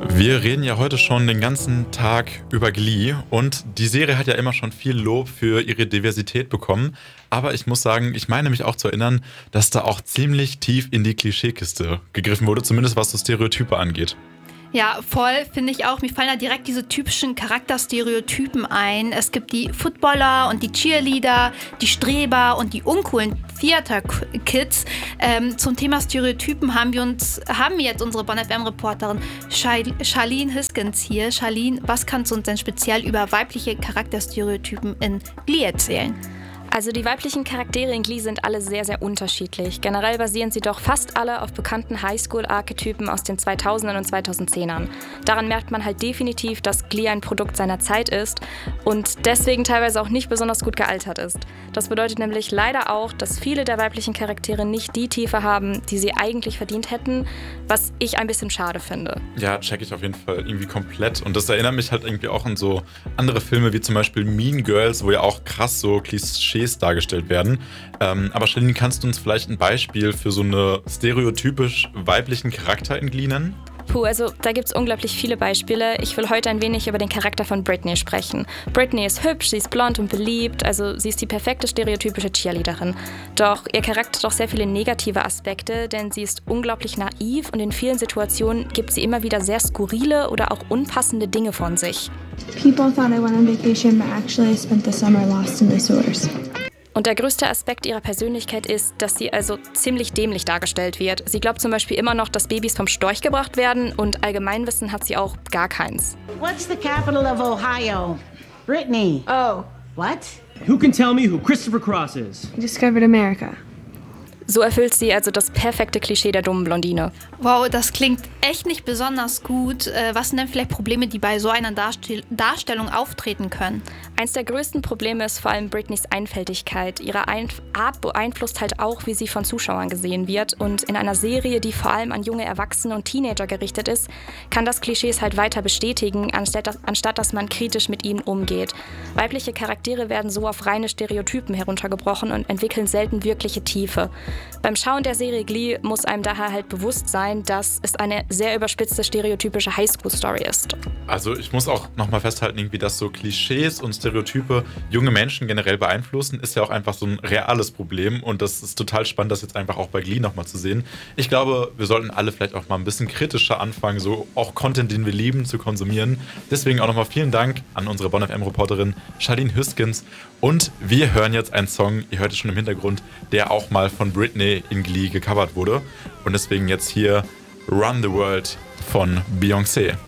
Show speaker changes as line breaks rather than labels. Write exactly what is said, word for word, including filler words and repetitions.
Wir reden ja heute schon den ganzen Tag über Glee und die Serie hat ja immer schon viel Lob für ihre Diversität bekommen. Aber ich muss sagen, ich meine mich auch zu erinnern, dass da auch ziemlich tief in die Klischeekiste gegriffen wurde, zumindest was so Stereotype angeht.
Ja, voll, finde ich auch. Mir fallen da direkt diese typischen Charakterstereotypen ein. Es gibt die Footballer und die Cheerleader, die Streber und die uncoolen Theater-Kids. Ähm, zum Thema Stereotypen haben wir uns, haben wir jetzt unsere Bonn F M-Reporterin Charlene Hiskins hier. Charlene, was kannst du uns denn speziell über weibliche Charakterstereotypen in Glee erzählen?
Also die weiblichen Charaktere in Glee sind alle sehr, sehr unterschiedlich. Generell basieren sie doch fast alle auf bekannten Highschool-Archetypen aus den zweitausendern und zweitausendzehnern. Daran merkt man halt definitiv, dass Glee ein Produkt seiner Zeit ist und deswegen teilweise auch nicht besonders gut gealtert ist. Das bedeutet nämlich leider auch, dass viele der weiblichen Charaktere nicht die Tiefe haben, die sie eigentlich verdient hätten, was ich ein bisschen schade finde.
Ja, check ich auf jeden Fall irgendwie komplett. Und das erinnert mich halt irgendwie auch an so andere Filme wie zum Beispiel Mean Girls, wo ja auch krass so Klischees dargestellt werden. Ähm, aber Charlene, kannst du uns vielleicht ein Beispiel für so eine stereotypisch weiblichen Charakter in Glee nennen?
Puh, also da gibt's unglaublich viele Beispiele. Ich will heute ein wenig über den Charakter von Britney sprechen. Britney ist hübsch, sie ist blond und beliebt, also sie ist die perfekte stereotypische Cheerleaderin. Doch ihr Charakter hat auch sehr viele negative Aspekte, denn sie ist unglaublich naiv und in vielen Situationen gibt sie immer wieder sehr skurrile oder auch unpassende Dinge von sich.
People thought I went on vacation, but actually I spent the summer lost in the sewers.
Und der größte Aspekt ihrer Persönlichkeit ist, dass sie also ziemlich dämlich dargestellt wird. Sie glaubt zum Beispiel immer noch, dass Babys vom Storch gebracht werden und Allgemeinwissen hat sie auch gar keins.
What's the capital of Ohio? Brittany.
Oh.
What?
Who can tell me who Christopher Cross is?
I discovered America.
So erfüllt sie also das perfekte Klischee der dummen Blondine.
Wow, das klingt echt nicht besonders gut. Äh, was sind denn vielleicht Probleme, die bei so einer Darstell- Darstellung auftreten können?
Eins der größten Probleme ist vor allem Britneys Einfältigkeit. Ihre Einf- Art beeinflusst halt auch, wie sie von Zuschauern gesehen wird. Und in einer Serie, die vor allem an junge Erwachsene und Teenager gerichtet ist, kann das Klischees halt weiter bestätigen, anstatt, anstatt dass man kritisch mit ihnen umgeht. Weibliche Charaktere werden so auf reine Stereotypen heruntergebrochen und entwickeln selten wirkliche Tiefe. Beim Schauen der Serie Glee muss einem daher halt bewusst sein, dass es eine sehr überspitzte stereotypische Highschool-Story ist.
Also ich muss auch nochmal festhalten, irgendwie, dass so Klischees und Stereotype junge Menschen generell beeinflussen, ist ja auch einfach so ein reales Problem und das ist total spannend, das jetzt einfach auch bei Glee nochmal zu sehen. Ich glaube, wir sollten alle vielleicht auch mal ein bisschen kritischer anfangen, so auch Content, den wir lieben, zu konsumieren. Deswegen auch nochmal vielen Dank an unsere Bonn F M-Reporterin Charlene Hiskins und wir hören jetzt einen Song, ihr hört es schon im Hintergrund, der auch mal von Britney in Glee gecovert wurde und deswegen jetzt hier Run the World von Beyoncé.